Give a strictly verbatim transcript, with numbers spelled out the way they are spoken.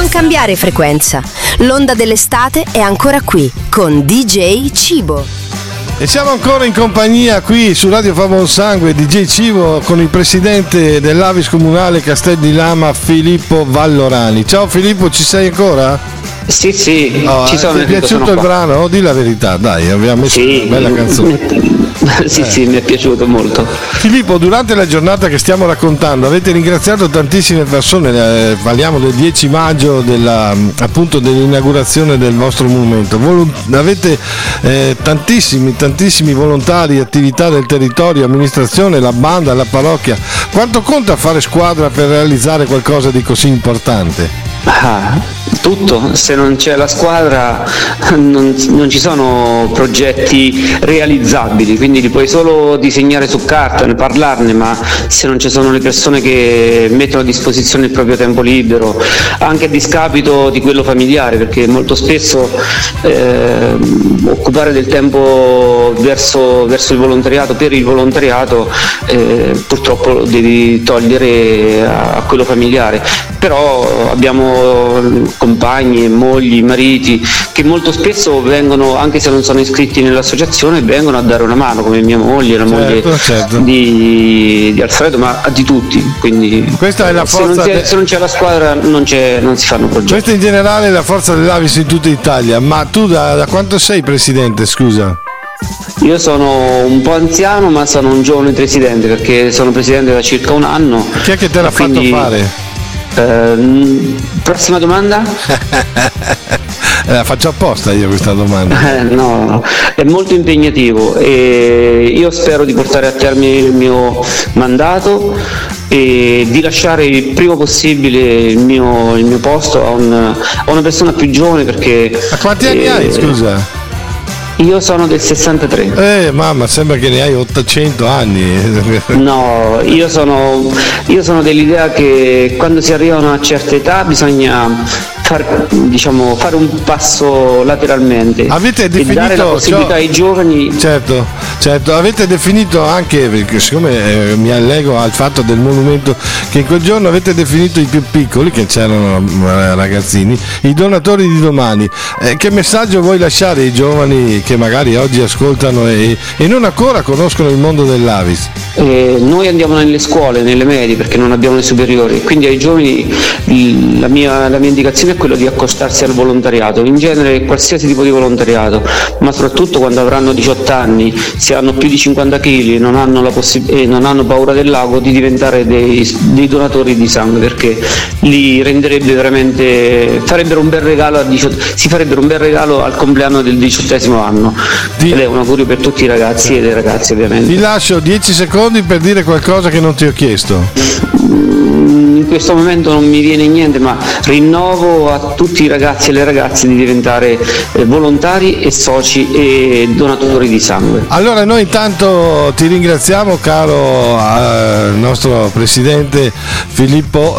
Non cambiare frequenza. L'onda dell'estate è ancora qui con D J Cibo. E siamo ancora in compagnia qui su Radio Fa Buon Sangue, D J Cibo, con il presidente dell'Avis Comunale Castel di Lama, Filippo Vallorani. Ciao Filippo, ci sei ancora? Sì, sì, oh, ci sono. Ti è piaciuto il brano? Oh, di la verità, dai, abbiamo messo sì, una bella canzone. Sì, eh. sì, mi è piaciuto molto. Filippo, durante la giornata che stiamo raccontando avete ringraziato tantissime persone, eh, parliamo del dieci maggio, della, appunto dell'inaugurazione del vostro monumento. Vol- avete eh, tantissimi, tantissimi volontari, attività del territorio, amministrazione, la banda, la parrocchia. Quanto conta fare squadra per realizzare qualcosa di così importante? Ah, tutto, se non c'è la squadra non, non ci sono progetti realizzabili, quindi li puoi solo disegnare su carta, ne parlarne, ma se non ci sono le persone che mettono a disposizione il proprio tempo libero, anche a discapito di quello familiare, perché molto spesso eh, occupare del tempo verso, verso il volontariato, per il volontariato, eh, purtroppo lo devi togliere a, a quello familiare, però abbiamo compagni, mogli, mariti che molto spesso vengono, anche se non sono iscritti nell'associazione, vengono a dare una mano, come mia moglie, la certo, moglie certo. Di, di Alfredo, ma di tutti. Quindi questa è la se, forza non c'è, de... se non c'è la squadra non, c'è, non si fanno progetti. Questa in generale è la forza dell'Avis in tutta Italia. Ma tu da, da quanto sei presidente, scusa? Io sono un po' anziano, ma sono un giovane presidente, perché sono presidente da circa un anno. Chi è che te l'ha quindi... fatto fare? Uh, prossima domanda? La faccio apposta io questa domanda. Eh, no, è molto impegnativo e io spero di portare a termine il mio mandato e di lasciare il prima possibile il mio, il mio posto a, un, a una persona più giovane, perché... Ma quanti anni eh, hai, scusa? Io sono del sessantatré. Eh mamma, sembra che ne hai ottocento anni. No, io sono, io sono dell'idea che quando si arriva a una certa età bisogna far, diciamo, fare un passo lateralmente. Avete definito, e dare la possibilità cioè, ai giovani. Certo, certo, avete definito anche, perché siccome eh, mi allego al fatto del monumento, che in quel giorno avete definito i più piccoli, che c'erano eh, ragazzini, i donatori di domani. Eh, che messaggio vuoi lasciare ai giovani che magari oggi ascoltano e, e non ancora conoscono il mondo dell'Avis? Eh, noi andiamo nelle scuole, nelle medie, perché non abbiamo le superiori, quindi ai giovani la mia, la mia indicazione è quella di accostarsi al volontariato, in genere qualsiasi tipo di volontariato, ma soprattutto quando avranno diciotto anni, se hanno più di cinquanta chili e non hanno, la possi- e non hanno paura del lago, di diventare dei, dei donatori di sangue, perché li renderebbe veramente, farebbero un bel regalo a diciotto, si farebbero un bel regalo al compleanno del diciottesimo anno. Di... ed è un augurio per tutti i ragazzi e le ragazze, ovviamente. Ti lascio dieci secondi per dire qualcosa che non ti ho chiesto. In questo momento non mi viene niente, ma rinnovo a tutti i ragazzi e le ragazze di diventare eh, volontari e soci e donatori di sangue. Allora noi intanto ti ringraziamo, caro eh, nostro presidente Filippo